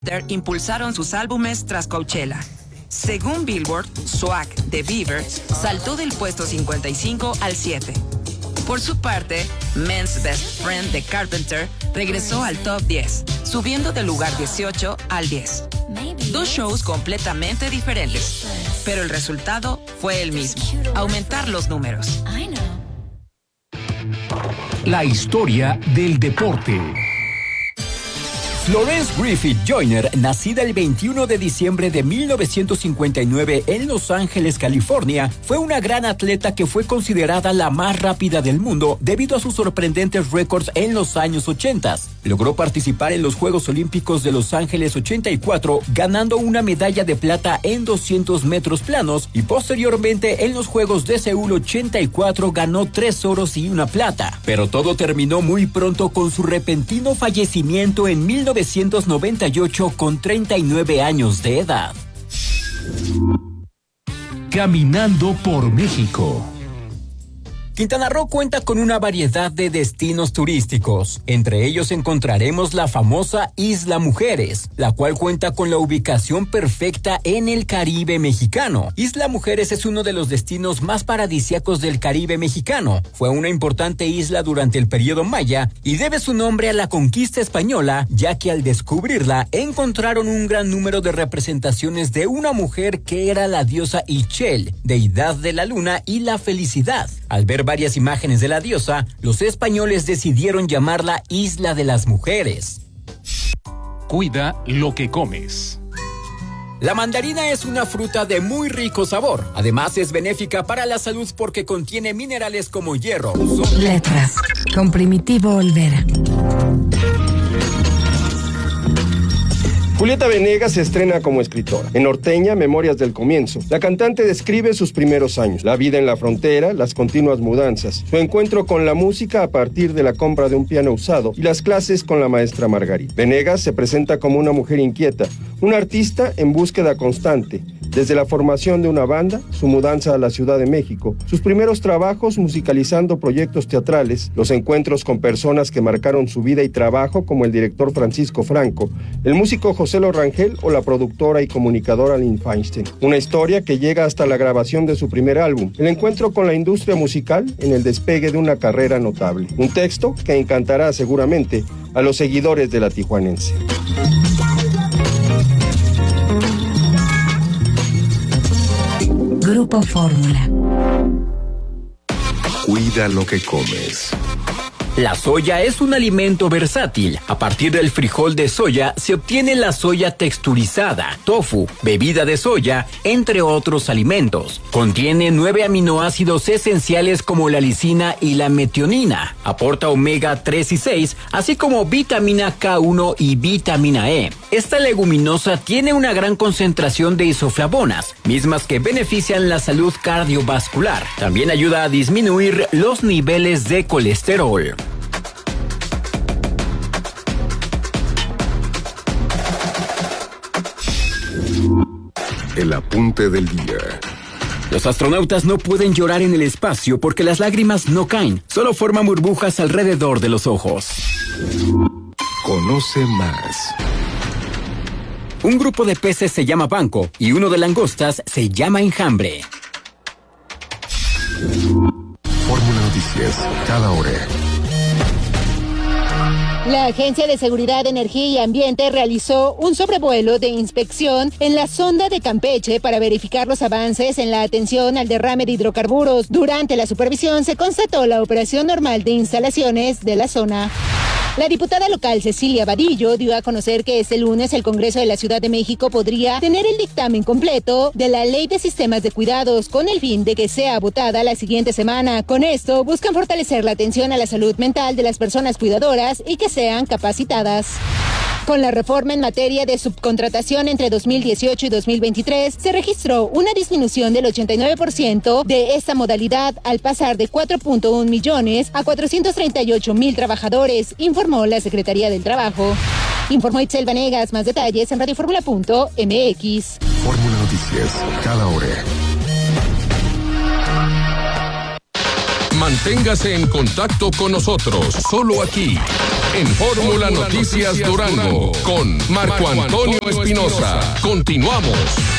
impulsaron sus álbumes tras Coachella. Según Billboard, Swag de Bieber saltó del puesto 55 al 7. Por su parte, Men's Best Friend de Carpenter regresó al top 10, subiendo del lugar 18 al 10. Dos shows completamente diferentes, pero el resultado fue el mismo: aumentar los números. La historia del deporte. Florence Griffith Joyner, nacida el 21 de diciembre de 1959 en Los Ángeles, California, fue una gran atleta que fue considerada la más rápida del mundo debido a sus sorprendentes récords en los años 80. Logró participar en los Juegos Olímpicos de Los Ángeles 84, ganando una medalla de plata en 200 metros planos, y posteriormente en los Juegos de Seúl 84 ganó 3 oros y una plata. Pero todo terminó muy pronto con su repentino fallecimiento en 1998 con 39 años de edad. Caminando por México. Quintana Roo cuenta con una variedad de destinos turísticos. Entre ellos encontraremos la famosa Isla Mujeres, la cual cuenta con la ubicación perfecta en el Caribe mexicano. Isla Mujeres es uno de los destinos más paradisíacos del Caribe mexicano. Fue una importante isla durante el periodo maya y debe su nombre a la conquista española, ya que al descubrirla encontraron un gran número de representaciones de una mujer que era la diosa Ixchel, deidad de la luna y la felicidad. Al ver varias imágenes de la diosa, los españoles decidieron llamarla Isla de las Mujeres. Cuida lo que comes. La mandarina es una fruta de muy rico sabor. Además, es benéfica para la salud porque contiene minerales como hierro. Letras, con Primitivo Olvera. Julieta Venegas se estrena como escritora. En Norteña, Memorias del Comienzo, la cantante describe sus primeros años, la vida en la frontera, las continuas mudanzas, su encuentro con la música a partir de la compra de un piano usado y las clases con la maestra Margarita. Venegas se presenta como una mujer inquieta, una artista en búsqueda constante, desde la formación de una banda, su mudanza a la Ciudad de México, sus primeros trabajos musicalizando proyectos teatrales, los encuentros con personas que marcaron su vida y trabajo como el director Francisco Franco, el músico José Rangel o la productora y comunicadora Lynn Feinstein. Una historia que llega hasta la grabación de su primer álbum, el encuentro con la industria musical en el despegue de una carrera notable. Un texto que encantará seguramente a los seguidores de La Tijuanense. Grupo Fórmula. Cuida lo que comes. La soya es un alimento versátil. A partir del frijol de soya se obtiene la soya texturizada, tofu, bebida de soya, entre otros alimentos. Contiene 9 aminoácidos esenciales como la lisina y la metionina. Aporta omega 3 y 6, así como vitamina K1 y vitamina E. Esta leguminosa tiene una gran concentración de isoflavonas, mismas que benefician la salud cardiovascular. También ayuda a disminuir los niveles de colesterol. El apunte del día. Los astronautas no pueden llorar en el espacio porque las lágrimas no caen, solo forman burbujas alrededor de los ojos. Conoce más. Un grupo de peces se llama banco y uno de langostas se llama enjambre. Fórmula Noticias, cada hora. La Agencia de Seguridad, Energía y Ambiente realizó un sobrevuelo de inspección en la sonda de Campeche para verificar los avances en la atención al derrame de hidrocarburos. Durante la supervisión se constató la operación normal de instalaciones de la zona. La diputada local Cecilia Vadillo dio a conocer que este lunes el Congreso de la Ciudad de México podría tener el dictamen completo de la Ley de Sistemas de Cuidados con el fin de que sea votada la siguiente semana. Con esto buscan fortalecer la atención a la salud mental de las personas cuidadoras y que sean capacitadas. Con la reforma en materia de subcontratación entre 2018 y 2023, se registró una disminución del 89% de esta modalidad al pasar de 4.1 millones a 438,000 trabajadores, informó la Secretaría del Trabajo. Informó Itzel Vanegas, más detalles en radioformula.mx. Fórmula Noticias, cada hora. Manténgase en contacto con nosotros, solo aquí, en Fórmula Noticias Durango con Marco Antonio Espinosa. Continuamos.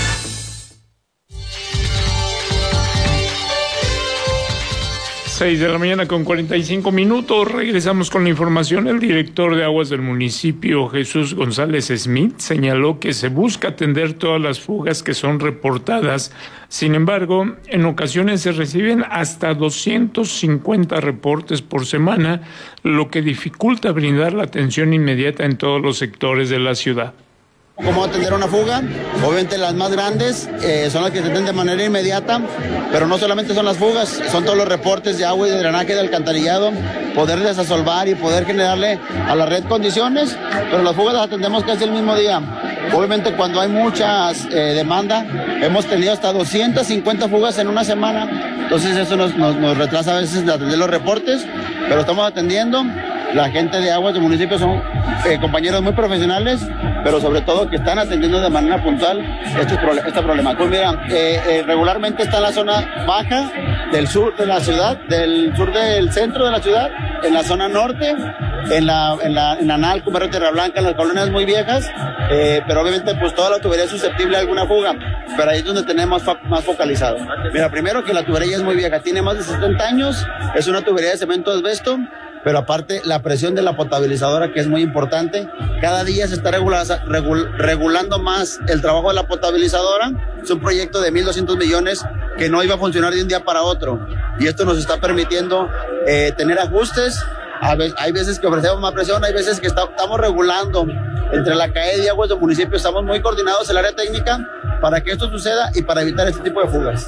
De la mañana con 45 minutos. Regresamos con la información. El director de aguas del municipio, Jesús González Smith, señaló que se busca atender todas las fugas que son reportadas. Sin embargo, en ocasiones se reciben hasta 250 reportes por semana, lo que dificulta brindar la atención inmediata en todos los sectores de la ciudad. ¿Cómo atender una fuga? Obviamente las más grandes son las que se atienden de manera inmediata, pero no solamente son las fugas, son todos los reportes de agua y de drenaje de alcantarillado, poder desasolvar y poder generarle a la red condiciones, pero las fugas las atendemos casi el mismo día. Obviamente cuando hay muchas demanda, hemos tenido hasta 250 fugas en una semana, entonces eso nos retrasa a veces de atender los reportes, pero estamos atendiendo. La gente de aguas del municipio son compañeros muy profesionales, pero sobre todo que están atendiendo de manera puntual esta problemática. Pues mira, regularmente está en la zona baja del sur de la ciudad, del sur del centro de la ciudad, en la zona norte, en Analco, Barrio Tierra Blanca, en las colonias muy viejas, pero obviamente pues toda la tubería es susceptible a alguna fuga, pero ahí es donde tenemos más focalizado. Mira, primero que la tubería es muy vieja, tiene más de 70 años, es una tubería de cemento asbesto, pero aparte la presión de la potabilizadora, que es muy importante, cada día se está regulando más el trabajo de la potabilizadora. Es un proyecto de 1.200 millones que no iba a funcionar de un día para otro, y esto nos está permitiendo tener ajustes. Hay veces que ofrecemos más presión, hay veces que estamos regulando entre la CAE y aguas del municipio, estamos muy coordinados en el área técnica para que esto suceda y para evitar este tipo de fugas.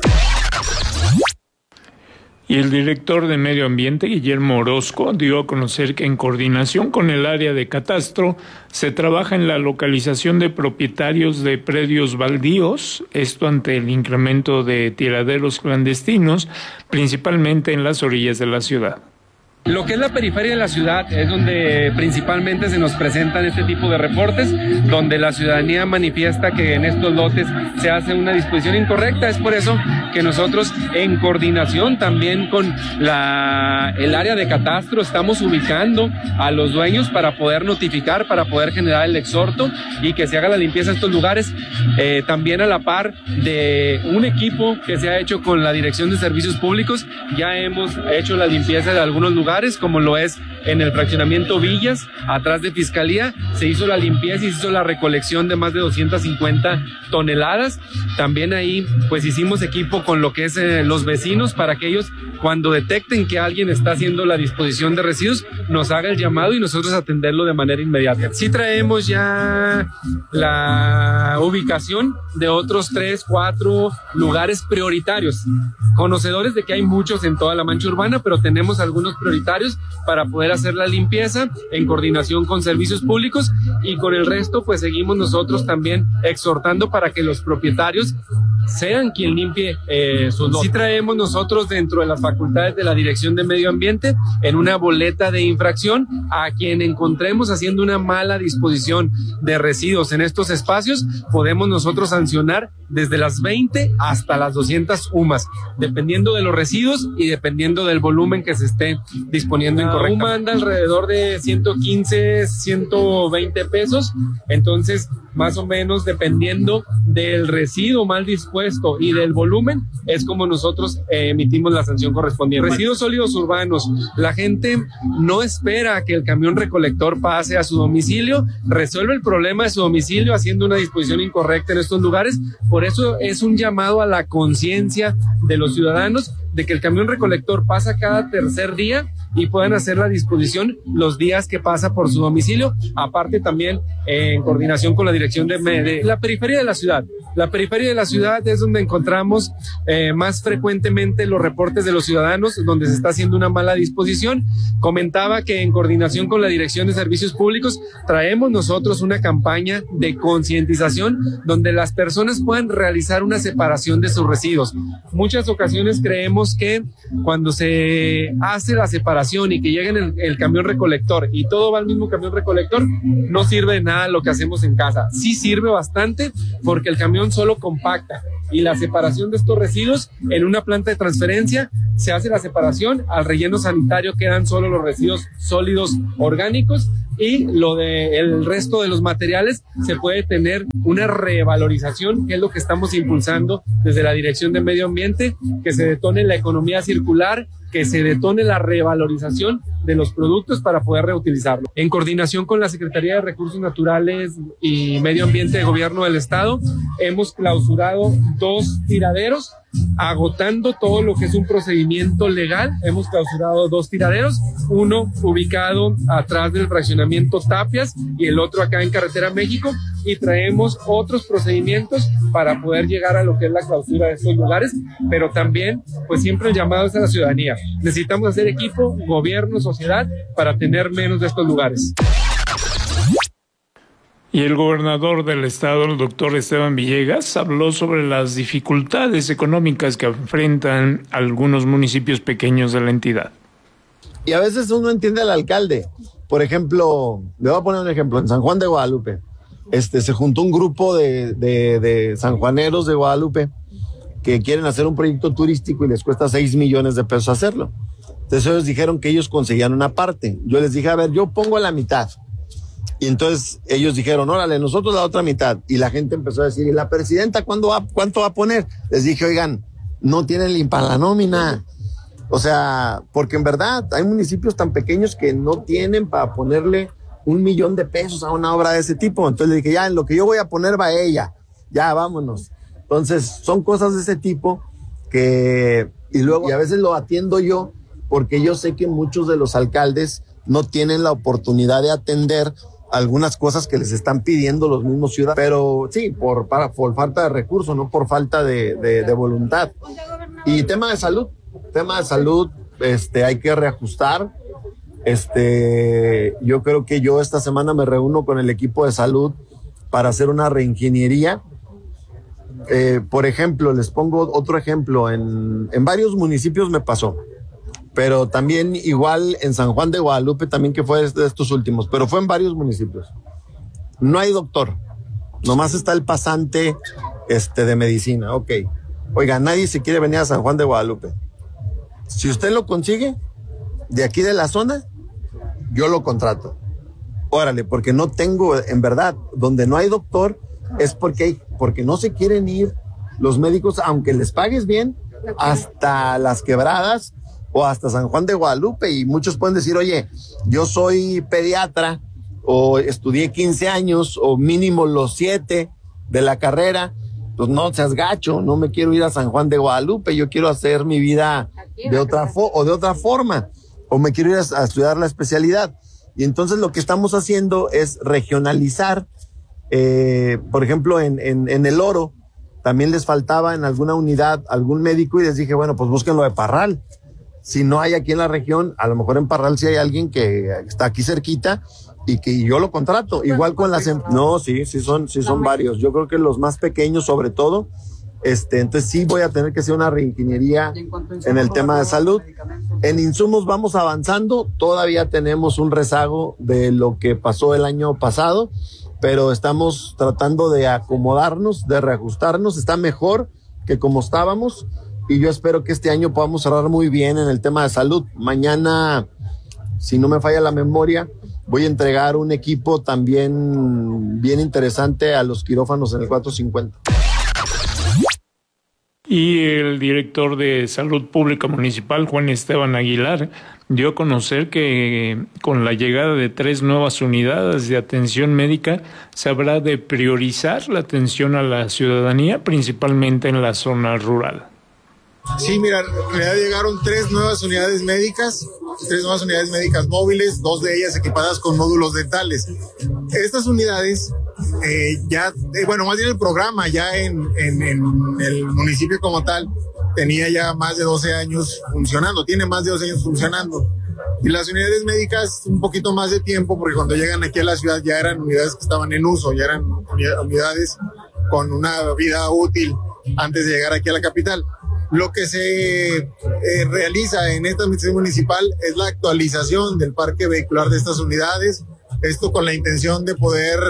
Y el director de Medio Ambiente, Guillermo Orozco, dio a conocer que en coordinación con el área de catastro se trabaja en la localización de propietarios de predios baldíos, esto ante el incremento de tiraderos clandestinos, principalmente en las orillas de la ciudad. Lo que es la periferia de la ciudad es donde principalmente se nos presentan este tipo de reportes, donde la ciudadanía manifiesta que en estos lotes se hace una disposición incorrecta. Es por eso que nosotros, en coordinación también con el área de catastro, estamos ubicando a los dueños para poder notificar, para poder generar el exhorto y que se haga la limpieza en estos lugares. También a la par de un equipo que se ha hecho con la Dirección de Servicios Públicos, ya hemos hecho la limpieza de algunos lugares, como lo es en el fraccionamiento Villas, atrás de Fiscalía, se hizo la limpieza y se hizo la recolección de más de 250 toneladas. También ahí pues hicimos equipo con lo que es los vecinos para que ellos, cuando detecten que alguien está haciendo la disposición de residuos, nos haga el llamado y nosotros atenderlo de manera inmediata. Sí traemos ya la ubicación de otros 3, 4 lugares prioritarios, conocedores de que hay muchos en toda la mancha urbana, pero tenemos algunos prioritarios para poder hacer la limpieza en coordinación con servicios públicos, y con el resto pues seguimos nosotros también exhortando para que los propietarios sean quien limpie sus lotes. Sí traemos nosotros dentro de las facultades de la Dirección de Medio Ambiente en una boleta de infracción a quien encontremos haciendo una mala disposición de residuos en estos espacios. Podemos nosotros sancionar desde las 20 hasta las 200 UMAS, dependiendo de los residuos y dependiendo del volumen que se esté disponiendo incorrectamente. Una UMA anda alrededor de 115, 120 pesos, entonces más o menos dependiendo del residuo mal dispuesto y del volumen es como nosotros emitimos la sanción correspondiente. Residuos sólidos urbanos, la gente no espera que el camión recolector pase a su domicilio, resuelve el problema de su domicilio haciendo una disposición incorrecta en estos lugares. Por eso es un llamado a la conciencia de los ciudadanos de que el camión recolector pasa cada tercer día y puedan hacer la disposición los días que pasa por su domicilio, aparte también en coordinación con la Dirección de la periferia de la ciudad. La periferia de la ciudad es donde encontramos más frecuentemente los reportes de los ciudadanos donde se está haciendo una mala disposición. Comentaba que en coordinación con la Dirección de Servicios Públicos traemos nosotros una campaña de concientización donde las personas puedan realizar una separación de sus residuos. Muchas ocasiones creemos que cuando se hace la separación y que llega el camión recolector y todo va al mismo camión recolector, no sirve de nada lo que hacemos en casa. Sí sirve bastante porque el camión solo compacta, y la separación de estos residuos en una planta de transferencia. Se hace la separación, al relleno sanitario quedan solo los residuos sólidos orgánicos y el resto de los materiales se puede tener una revalorización, que es lo que estamos impulsando desde la Dirección de Medio Ambiente, que se detone la economía circular, que se detone la revalorización de los productos para poder reutilizarlo. En coordinación con la Secretaría de Recursos Naturales y Medio Ambiente de Gobierno del Estado, hemos clausurado 2 tiraderos, agotando todo lo que es un procedimiento legal. Hemos clausurado 2 tiraderos, uno ubicado atrás del fraccionamiento Tapias y el otro acá en Carretera México, y traemos otros procedimientos para poder llegar a lo que es la clausura de estos lugares, pero también pues siempre el llamado es a la ciudadanía. Necesitamos hacer equipo, gobierno, sociedad, para tener menos de estos lugares. Y el gobernador del estado, el doctor Esteban Villegas, habló sobre las dificultades económicas que enfrentan algunos municipios pequeños de la entidad. Y a veces uno entiende al alcalde. Por ejemplo, le voy a poner un ejemplo, en San Juan de Guadalupe, se juntó un grupo de sanjuaneros de Guadalupe que quieren hacer un proyecto turístico y les cuesta 6 millones de pesos hacerlo. Entonces ellos dijeron que ellos conseguían una parte. Yo les dije, a ver, yo pongo la mitad. Y entonces ellos dijeron, órale, nosotros la otra mitad. Y la gente empezó a decir, ¿y la presidenta cuánto va a poner? Les dije, oigan, no tienen ni para la nómina. O sea, porque en verdad hay municipios tan pequeños que no tienen para ponerle 1 millón de pesos a una obra de ese tipo. Entonces le dije, ya, en lo que yo voy a poner va ella. Ya, vámonos. Entonces son cosas de ese tipo y a veces lo atiendo yo porque yo sé que muchos de los alcaldes no tienen la oportunidad de atender algunas cosas que les están pidiendo los mismos ciudadanos, pero sí, por falta de recursos, no por falta de voluntad. Y tema de salud, hay que reajustar. Yo creo que yo esta semana me reúno con el equipo de salud para hacer una reingeniería. Por ejemplo, les pongo otro ejemplo, en varios municipios me pasó, pero también igual en San Juan de Guadalupe también, que fue de estos últimos, pero fue en varios municipios. No hay doctor, nomás está el pasante de medicina. Ok, oiga, nadie se quiere venir a San Juan de Guadalupe. Si usted lo consigue de aquí de la zona, yo lo contrato. Órale, porque no tengo, en verdad, donde no hay doctor es porque no se quieren ir los médicos, aunque les pagues bien, hasta Las Quebradas o hasta San Juan de Guadalupe. Y muchos pueden decir, oye, yo soy pediatra o estudié 15 años o mínimo los 7 de la carrera. Pues no seas gacho, no me quiero ir a San Juan de Guadalupe, yo quiero hacer mi vida de otra forma, o me quiero ir a estudiar la especialidad. Y entonces lo que estamos haciendo es regionalizar. Por ejemplo, en El Oro también les faltaba en alguna unidad algún médico y les dije, bueno, pues búsquenlo de Parral. Si no hay aquí en la región, a lo mejor en Parral sí hay alguien que está aquí cerquita y que yo lo contrato. Igual con las... No, sí son varios. Yo creo que los más pequeños sobre todo. Entonces sí voy a tener que hacer una reingeniería en el tema de salud. En insumos vamos avanzando. Todavía tenemos un rezago de lo que pasó el año pasado, pero estamos tratando de acomodarnos, de reajustarnos. Está mejor que como estábamos y yo espero que este año podamos cerrar muy bien en el tema de salud. Mañana, si no me falla la memoria, voy a entregar un equipo también bien interesante a los quirófanos en el 450. Y el director de Salud Pública Municipal, Juan Esteban Aguilar, dio a conocer que con la llegada de 3 nuevas unidades de atención médica se habrá de priorizar la atención a la ciudadanía, principalmente en la zona rural. Sí, mira, ya llegaron 3 nuevas unidades médicas móviles, 2 de ellas equipadas con módulos dentales. Estas unidades más bien el programa ya en el municipio como tal tenía ya más de 12 años funcionando, tiene más de 12 años funcionando. Y las unidades médicas un poquito más de tiempo, porque cuando llegan aquí a la ciudad ya eran unidades que estaban en uso, ya eran unidades con una vida útil antes de llegar aquí a la capital. Lo que se realiza en esta administración municipal es la actualización del parque vehicular de estas unidades, esto con la intención de poder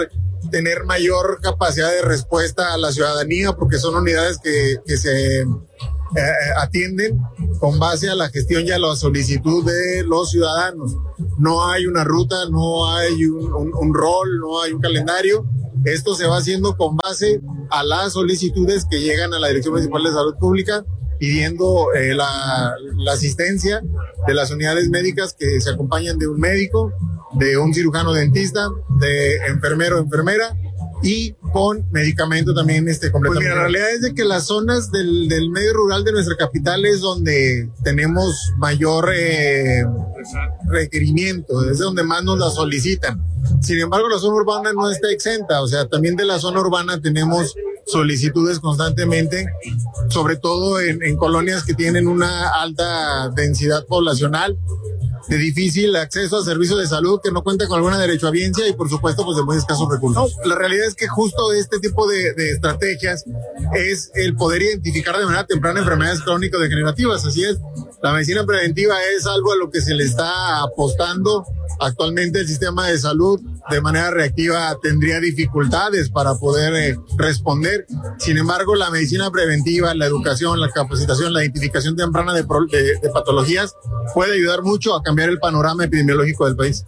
tener mayor capacidad de respuesta a la ciudadanía, porque son unidades que se atienden con base a la gestión y a la solicitud de los ciudadanos. No hay una ruta, no hay un rol, no hay un calendario. Esto se va haciendo con base a las solicitudes que llegan a la Dirección Municipal de Salud Pública pidiendo la asistencia de las unidades médicas que se acompañan de un médico, de un cirujano dentista, de enfermero o enfermera y con medicamento también completamente. Pues mira, la realidad es de que las zonas del medio rural de nuestra capital es donde tenemos mayor requerimiento, es donde más nos la solicitan. Sin embargo, la zona urbana no está exenta, o sea, también de la zona urbana tenemos solicitudes constantemente, sobre todo en colonias que tienen una alta densidad poblacional, de difícil acceso a servicios de salud, que no cuenta con alguna derechohabiencia y por supuesto pues de muy escasos recursos. No, la realidad es que justo este tipo de estrategias es el poder identificar de manera temprana enfermedades crónico-degenerativas. Así es, la medicina preventiva es algo a lo que se le está apostando. Actualmente el sistema de salud de manera reactiva tendría dificultades para poder responder. Sin embargo, la medicina preventiva, la educación, la capacitación, la identificación temprana de patologías puede ayudar mucho a cambiar el panorama epidemiológico del país.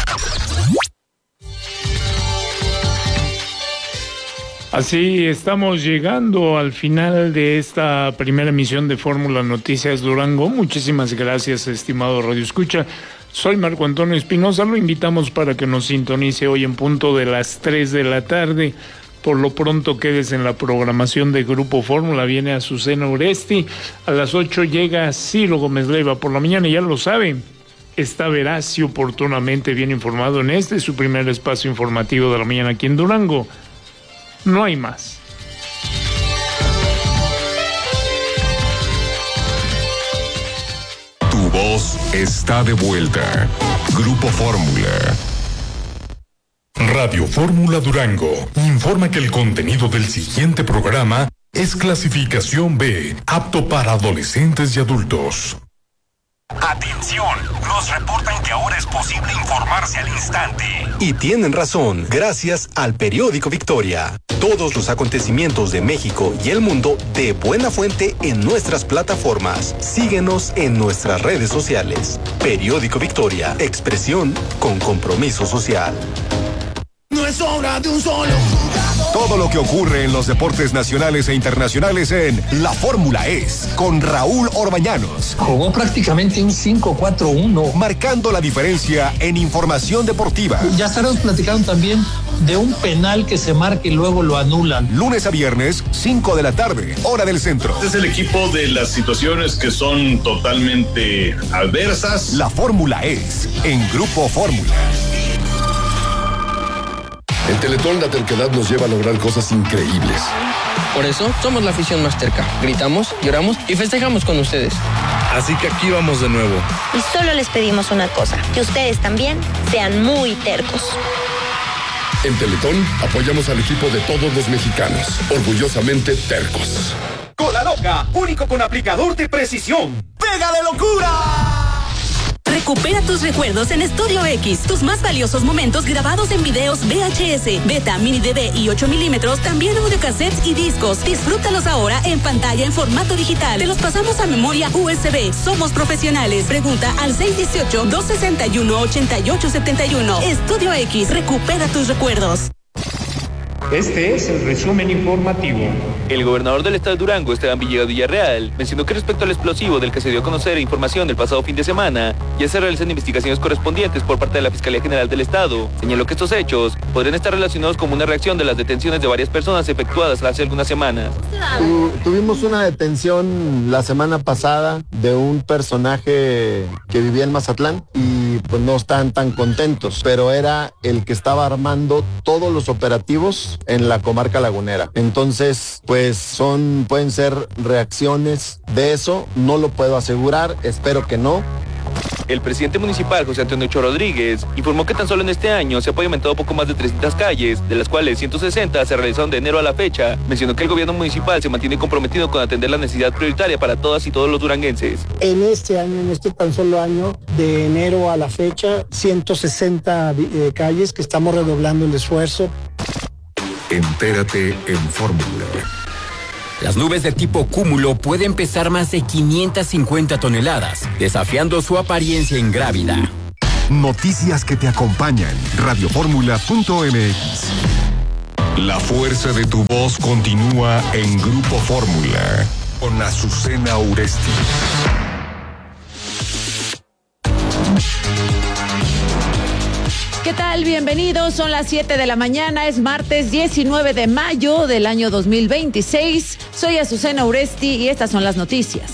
Así estamos llegando al final de esta primera emisión de Fórmula Noticias Durango. Muchísimas gracias, estimado Radio Escucha. Soy Marco Antonio Espinosa, lo invitamos para que nos sintonice hoy en punto de las 3 de la tarde. Por lo pronto quedes en la programación de Grupo Fórmula, viene Azucena Oresti, a las 8 llega Ciro Gómez Leiva, por la mañana ya lo saben, está veraz y oportunamente bien informado en su primer espacio informativo de la mañana aquí en Durango. No hay más. Tu voz está de vuelta. Grupo Fórmula. Radio Fórmula Durango informa que el contenido del siguiente programa es clasificación B, apto para adolescentes y adultos. Atención, nos reportan que ahora es posible informarse al instante. Y tienen razón, gracias al periódico Victoria. Todos los acontecimientos de México y el mundo de buena fuente en nuestras plataformas. Síguenos en nuestras redes sociales. Periódico Victoria, expresión con compromiso social. No es obra de un solo jugador. Todo lo que ocurre en los deportes nacionales e internacionales en La Fórmula Es, con Raúl Orbañanos. Jugó prácticamente un 5-4-1. Marcando la diferencia en información deportiva. Ya estaremos platicando también de un penal que se marca y luego lo anulan. Lunes a viernes, 5 de la tarde, hora del centro. Este es el equipo de las situaciones que son totalmente adversas. La Fórmula Es, en Grupo Fórmula. En Teletón la terquedad nos lleva a lograr cosas increíbles. Por eso somos la afición más terca. Gritamos, lloramos y festejamos con ustedes. Así que aquí vamos de nuevo. Y solo les pedimos una cosa, que ustedes también sean muy tercos. En Teletón apoyamos al equipo de todos los mexicanos, orgullosamente tercos. Cola Loca, único con aplicador de precisión. ¡Pega de locura! Recupera tus recuerdos en Estudio X. Tus más valiosos momentos grabados en videos VHS, Beta, Mini DV y 8 milímetros, también audiocassettes y discos. Disfrútalos ahora en pantalla en formato digital. Te los pasamos a memoria USB. Somos profesionales. Pregunta al 618-261-8871. Estudio X. Recupera tus recuerdos. Este es el resumen informativo. El gobernador del estado de Durango, Esteban Villegas Villarreal, mencionó que respecto al explosivo del que se dio a conocer información el pasado fin de semana, ya se realizan investigaciones correspondientes por parte de la Fiscalía General del Estado. Señaló que estos hechos podrían estar relacionados como una reacción de las detenciones de varias personas efectuadas hace algunas semanas. Tuvimos una detención la semana pasada de un personaje que vivía en Mazatlán y pues no están tan contentos, pero era el que estaba armando todos los operativos en la comarca lagunera. Entonces, pues pueden ser reacciones de eso, no lo puedo asegurar, espero que no. El presidente municipal, José Antonio Ochoa Rodríguez, informó que tan solo en este año se ha pavimentado poco más de 300 calles, de las cuales 160 se realizaron de enero a la fecha. Mencionó que el gobierno municipal se mantiene comprometido con atender la necesidad prioritaria para todas y todos los duranguenses. En este año, en este tan solo año, de enero a la fecha, 160 calles que estamos redoblando el esfuerzo. Entérate en Fórmula. Las nubes de tipo cúmulo pueden pesar más de 550 toneladas, desafiando su apariencia ingrávida. Noticias que te acompañan. Radioformula.mx. La fuerza de tu voz continúa en Grupo Fórmula con Azucena Uresti. ¿Qué tal? Bienvenidos, son las 7 de la mañana, es martes 19 de mayo del año 2026. Soy Azucena Uresti y estas son las noticias.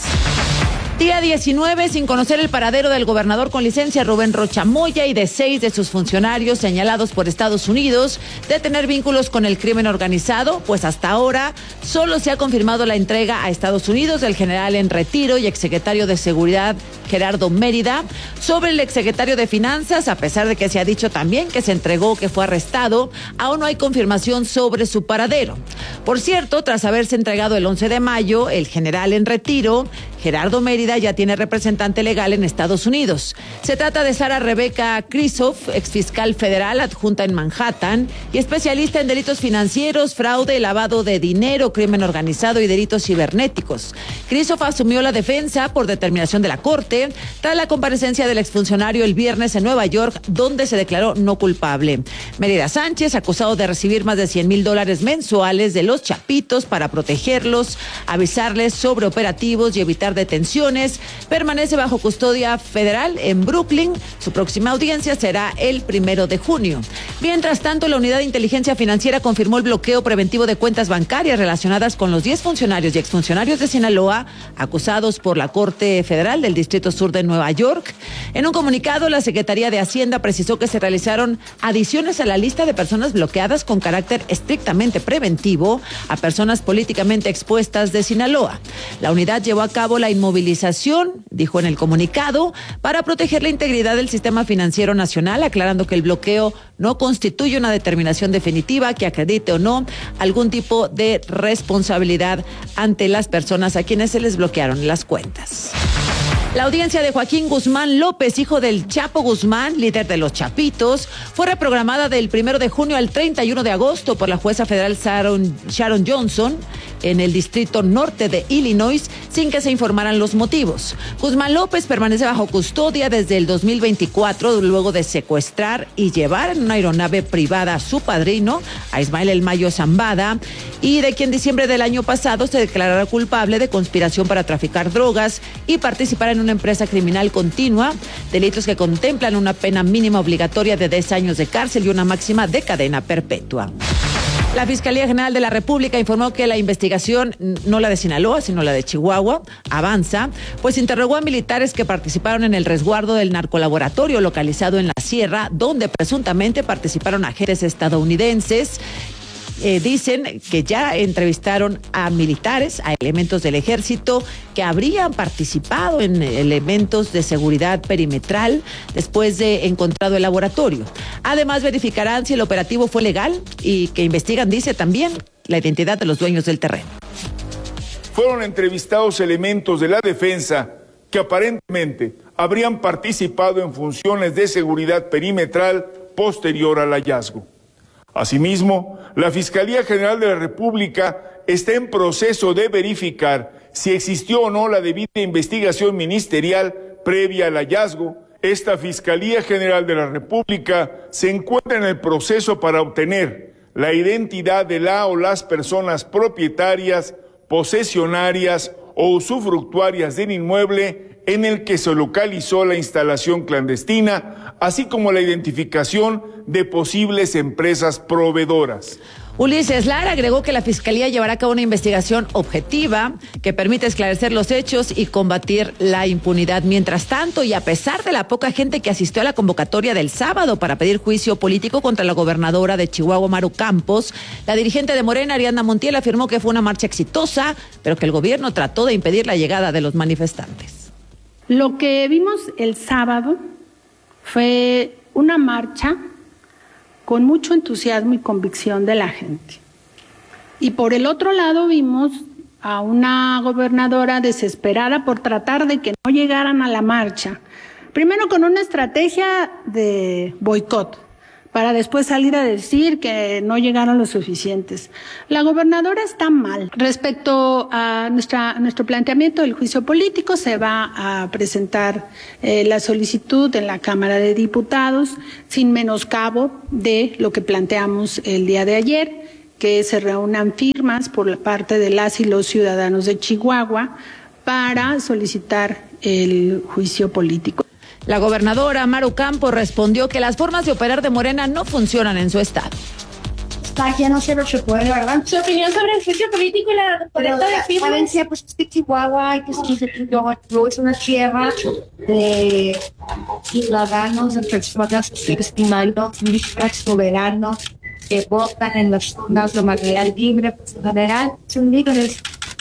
Día 19 sin conocer el paradero del gobernador con licencia Rubén Rocha Moya y de 6 de sus funcionarios señalados por Estados Unidos de tener vínculos con el crimen organizado, pues hasta ahora solo se ha confirmado la entrega a Estados Unidos del general en retiro y exsecretario de Seguridad Gerardo Mérida. Sobre el exsecretario de Finanzas, a pesar de que se ha dicho también que se entregó, que fue arrestado, aún no hay confirmación sobre su paradero. Por cierto, tras haberse entregado el 11 de mayo, el general en retiro, Gerardo Mérida, ya tiene representante legal en Estados Unidos. Se trata de Sara Rebeca Krisoff, exfiscal federal adjunta en Manhattan y especialista en delitos financieros, fraude, lavado de dinero, crimen organizado y delitos cibernéticos. Krisoff asumió la defensa por determinación de la Corte tras la comparecencia del exfuncionario el viernes en Nueva York, donde se declaró no culpable. Mérida Sánchez, acusado de recibir más de $100,000 mensuales de los chapitos para protegerlos, avisarles sobre operativos y evitar detenciones, permanece bajo custodia federal en Brooklyn. Su próxima audiencia será el 1 de junio. Mientras tanto, la Unidad de Inteligencia Financiera confirmó el bloqueo preventivo de cuentas bancarias relacionadas con los 10 funcionarios y exfuncionarios de Sinaloa acusados por la Corte Federal del Distrito Sur de Nueva York. En un comunicado, la Secretaría de Hacienda precisó que se realizaron adiciones a la lista de personas bloqueadas con carácter estrictamente preventivo a personas políticamente expuestas de Sinaloa. La unidad llevó a cabo la inmovilización, dijo en el comunicado, para proteger la integridad del sistema financiero nacional, aclarando que el bloqueo no constituye una determinación definitiva que acredite o no algún tipo de responsabilidad ante las personas a quienes se les bloquearon las cuentas. La audiencia de Joaquín Guzmán López, hijo del Chapo Guzmán, líder de los Chapitos, fue reprogramada del 1 de junio al 31 de agosto por la jueza federal Sharon Johnson en el Distrito Norte de Illinois, sin que se informaran los motivos. Guzmán López permanece bajo custodia desde el 2024, luego de secuestrar y llevar en una aeronave privada a su padrino, a Ismael El Mayo Zambada, y de quien en diciembre del año pasado se declarará culpable de conspiración para traficar drogas y participar en una empresa criminal continua, delitos que contemplan una pena mínima obligatoria de 10 años de cárcel y una máxima de cadena perpetua. La Fiscalía General de la República informó que la investigación, no la de Sinaloa, sino la de Chihuahua, avanza, pues interrogó a militares que participaron en el resguardo del narcolaboratorio localizado en la Sierra, donde presuntamente participaron agentes estadounidenses. Dicen que ya entrevistaron a militares, a elementos del ejército que habrían participado en elementos de seguridad perimetral después de encontrado el laboratorio. Además, verificarán si el operativo fue legal y que investigan, dice también, la identidad de los dueños del terreno. Fueron entrevistados elementos de la defensa que aparentemente habrían participado en funciones de seguridad perimetral posterior al hallazgo. Asimismo, la Fiscalía General de la República está en proceso de verificar si existió o no la debida investigación ministerial previa al hallazgo. Esta Fiscalía General de la República se encuentra en el proceso para obtener la identidad de la o las personas propietarias, posesionarias o usufructuarias del inmueble en el que se localizó la instalación clandestina, así como la identificación de posibles empresas proveedoras. Ulises Lara agregó que la Fiscalía llevará a cabo una investigación objetiva que permite esclarecer los hechos y combatir la impunidad. Mientras tanto, y a pesar de la poca gente que asistió a la convocatoria del sábado para pedir juicio político contra la gobernadora de Chihuahua, Maru Campos, la dirigente de Morena, Ariadna Montiel, afirmó que fue una marcha exitosa, pero que el gobierno trató de impedir la llegada de los manifestantes. Lo que vimos el sábado fue una marcha con mucho entusiasmo y convicción de la gente. Y por el otro lado vimos a una gobernadora desesperada por tratar de que no llegaran a la marcha. Primero con una estrategia de boicot, para después salir a decir que no llegaron los suficientes. La gobernadora está mal. Respecto a nuestro planteamiento del juicio político, se va a presentar la solicitud en la Cámara de Diputados sin menoscabo de lo que planteamos el día de ayer, que se reúnan firmas por la parte de las y los ciudadanos de Chihuahua para solicitar el juicio político. La gobernadora Maru Campos respondió que las formas de operar de Morena no funcionan en su estado. Ya no sé lo que puede, ¿verdad? Su opinión sobre el juicio político y la correcta de firmas. Valencia, pues es que Chihuahua, que es una tierra de ciudadanos, de personas estimados, soberanos, que votan en las urnas de manera libre, pues en general, son líderes.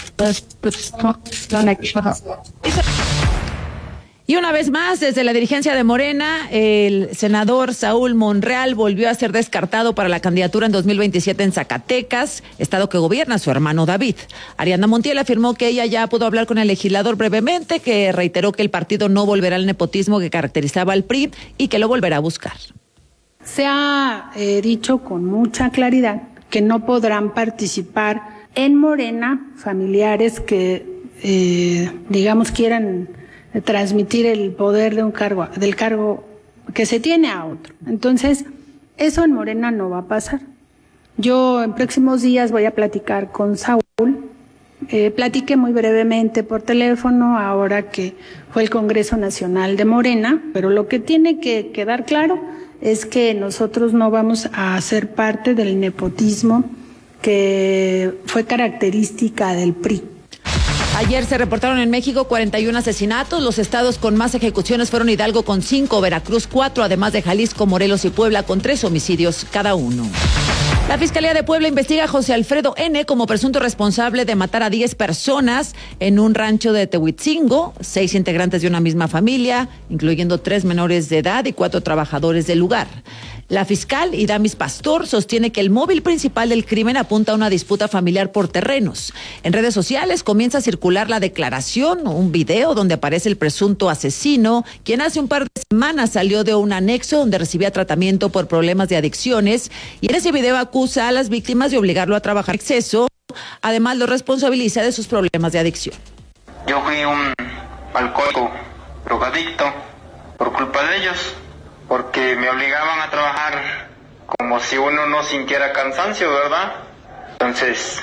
Y una vez más, desde la dirigencia de Morena, el senador Saúl Monreal volvió a ser descartado para la candidatura en 2027 en Zacatecas, estado que gobierna su hermano David. Ariadna Montiel afirmó que ella ya pudo hablar con el legislador brevemente, que reiteró que el partido no volverá al nepotismo que caracterizaba al PRI y que lo volverá a buscar. Se ha dicho con mucha claridad que no podrán participar en Morena familiares que, digamos, quieran transmitir el poder de un cargo, del cargo que se tiene a otro. Entonces, eso en Morena no va a pasar. Yo en próximos días voy a platicar con Saúl. Platiqué muy brevemente por teléfono ahora que fue el Congreso Nacional de Morena, pero lo que tiene que quedar claro es que nosotros no vamos a ser parte del nepotismo que fue característica del PRI. Ayer se reportaron en México 41 asesinatos. Los estados con más ejecuciones fueron Hidalgo con 5, Veracruz 4, además de Jalisco, Morelos y Puebla con 3 homicidios cada uno. La Fiscalía de Puebla investiga a José Alfredo N. como presunto responsable de matar a 10 personas en un rancho de Tehuitzingo, 6 integrantes de una misma familia, incluyendo 3 menores de edad y 4 trabajadores del lugar. La fiscal Iramis Pastor sostiene que el móvil principal del crimen apunta a una disputa familiar por terrenos. En redes sociales comienza a circular la declaración, un video donde aparece el presunto asesino, quien hace un par de semanas salió de un anexo donde recibía tratamiento por problemas de adicciones, y en ese video acusa a las víctimas de obligarlo a trabajar en exceso. Además, lo responsabiliza de sus problemas de adicción. Yo fui un alcohólico, drogadicto, por culpa de ellos, porque me obligaban a trabajar como si uno no sintiera cansancio, ¿verdad? Entonces,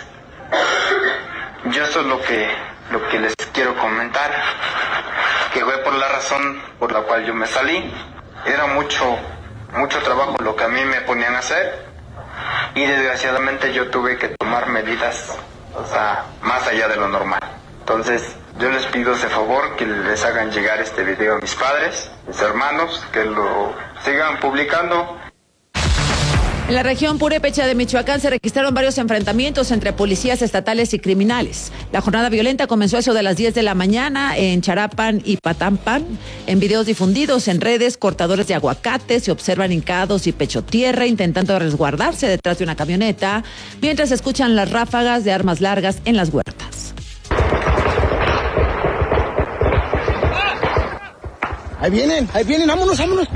yo eso es lo que les quiero comentar, que fue por la razón por la cual yo me salí. Era mucho trabajo lo que a mí me ponían a hacer, y desgraciadamente yo tuve que tomar medidas, o sea, más allá de lo normal. Entonces, yo les pido ese favor, que les hagan llegar este video a mis padres, mis hermanos, que lo sigan publicando. En la región purépecha de Michoacán se registraron varios enfrentamientos entre policías estatales y criminales. La jornada violenta comenzó a eso de las 10 de la mañana en Charapan y Patampan. En videos difundidos en redes, cortadores de aguacate se observan hincados y pecho tierra intentando resguardarse detrás de una camioneta, mientras se escuchan las ráfagas de armas largas en las huertas. Ahí vienen, vámonos.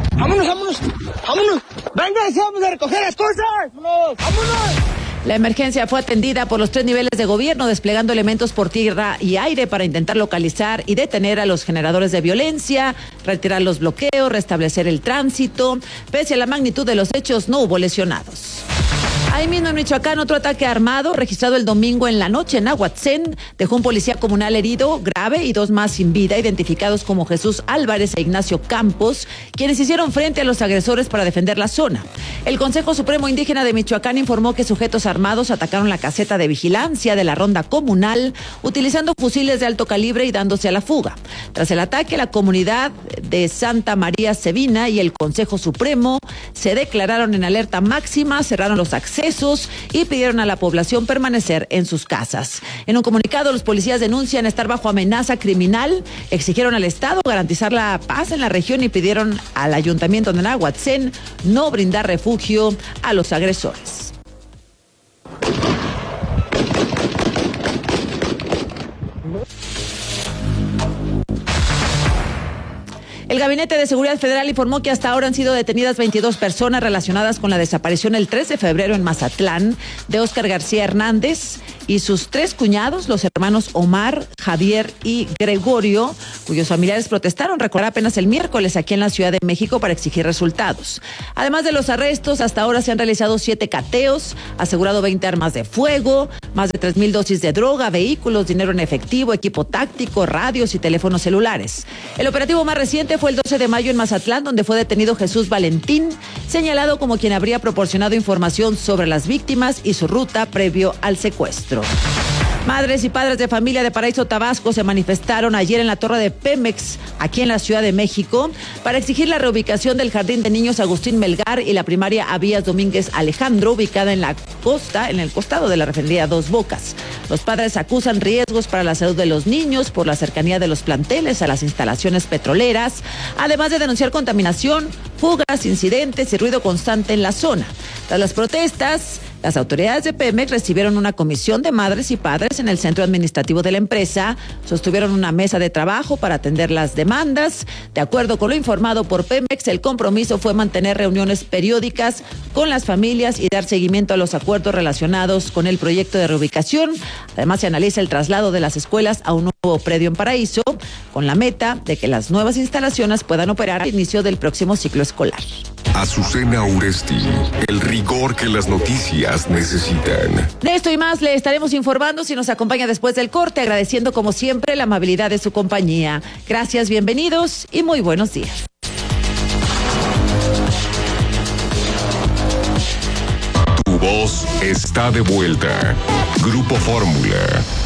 Venga, vamos a recoger las cosas. Vámonos. La emergencia fue atendida por los 3 niveles de gobierno, desplegando elementos por tierra y aire para intentar localizar y detener a los generadores de violencia, retirar los bloqueos, restablecer el tránsito. Pese a la magnitud de los hechos, no hubo lesionados. Ahí mismo en Michoacán, otro ataque armado registrado el domingo en la noche en Ahuatzén dejó un policía comunal herido grave y 2 más sin vida, identificados como Jesús Álvarez e Ignacio Campos, quienes hicieron frente a los agresores para defender la zona. El Consejo Supremo Indígena de Michoacán informó que sujetos armados atacaron la caseta de vigilancia de la ronda comunal utilizando fusiles de alto calibre y dándose a la fuga. Tras el ataque, la comunidad de Santa María Sevina y el Consejo Supremo se declararon en alerta máxima, cerraron los accesos y pidieron a la población permanecer en sus casas. En un comunicado, los policías denuncian estar bajo amenaza criminal, exigieron al Estado garantizar la paz en la región y pidieron al Ayuntamiento de Nahuatzén no brindar refugio a los agresores. El Gabinete de Seguridad Federal informó que hasta ahora han sido detenidas 22 personas relacionadas con la desaparición el 3 de febrero en Mazatlán de Óscar García Hernández y sus 3 cuñados, los hermanos Omar, Javier y Gregorio, cuyos familiares protestaron, recordar, apenas el miércoles aquí en la Ciudad de México para exigir resultados. Además de los arrestos, hasta ahora se han realizado 7 cateos, asegurado 20 armas de fuego, más de 3,000 dosis de droga, vehículos, dinero en efectivo, equipo táctico, radios y teléfonos celulares. El operativo más reciente fue el 12 de mayo en Mazatlán, donde fue detenido Jesús Valentín, señalado como quien habría proporcionado información sobre las víctimas y su ruta previo al secuestro. Madres y padres de familia de Paraíso, Tabasco, se manifestaron ayer en la torre de Pemex, aquí en la Ciudad de México, para exigir la reubicación del Jardín de Niños Agustín Melgar y la primaria Abías Domínguez Alejandro, ubicada en la costa, en el costado de la refinería Dos Bocas. Los padres acusan riesgos para la salud de los niños por la cercanía de los planteles a las instalaciones petroleras, además de denunciar contaminación, fugas, incidentes y ruido constante en la zona. Tras las protestas, las autoridades de Pemex recibieron una comisión de madres y padres en el centro administrativo de la empresa, sostuvieron una mesa de trabajo para atender las demandas. De acuerdo con lo informado por Pemex, el compromiso fue mantener reuniones periódicas con las familias y dar seguimiento a los acuerdos relacionados con el proyecto de reubicación. Además, se analiza el traslado de las escuelas a un nuevo predio en Paraíso, con la meta de que las nuevas instalaciones puedan operar al inicio del próximo ciclo escolar. Azucena Uresti, el rigor que las noticias necesitan. De esto y más le estaremos informando si nos acompaña después del corte, agradeciendo como siempre la amabilidad de su compañía. Gracias, bienvenidos y muy buenos días. Tu voz está de vuelta. Grupo Fórmula.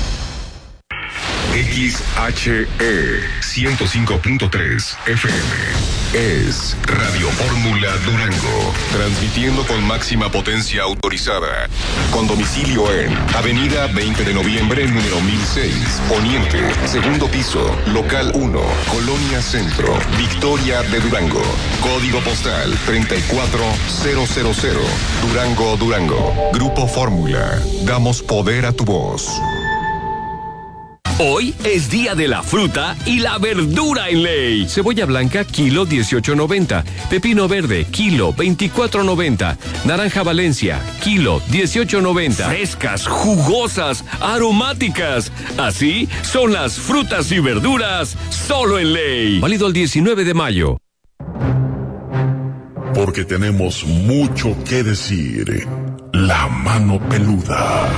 XHE 105.3 FM es Radio Fórmula Durango, transmitiendo con máxima potencia autorizada, con domicilio en Avenida 20 de Noviembre, número 1006, Poniente, segundo piso, local 1, Colonia Centro, Victoria de Durango, código postal 34000, Durango, Durango. Grupo Fórmula, damos poder a tu voz. Hoy es día de la fruta y la verdura en ley. Cebolla blanca, kilo 18.90. Pepino verde, kilo 24.90. Naranja Valencia, kilo 18.90. Frescas, jugosas, aromáticas. Así son las frutas y verduras solo en ley. Válido el 19 de mayo. Porque tenemos mucho que decir. La mano peluda.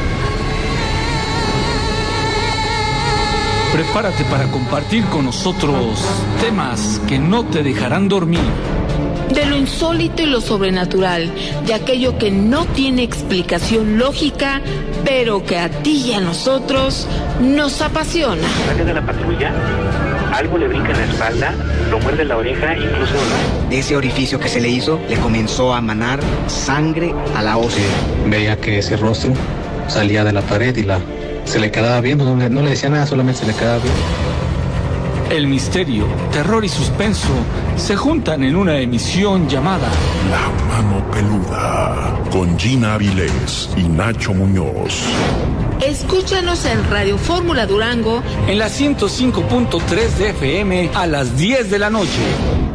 Prepárate para compartir con nosotros temas que no te dejarán dormir. De lo insólito y lo sobrenatural, de aquello que no tiene explicación lógica, pero que a ti y a nosotros nos apasiona. Sale de la patrulla, algo le brinca en la espalda, lo muerde en la oreja, incluso de ese orificio que se le hizo, le comenzó a manar sangre a la ósea. Veía que ese rostro salía de la pared y se le quedaba viendo, no le decía nada, solamente se le quedaba viendo. El misterio, terror y suspenso se juntan en una emisión llamada La Mano Peluda, con Gina Avilés y Nacho Muñoz. Escúchanos en Radio Fórmula Durango en la 105.3 de FM a las 10 de la noche.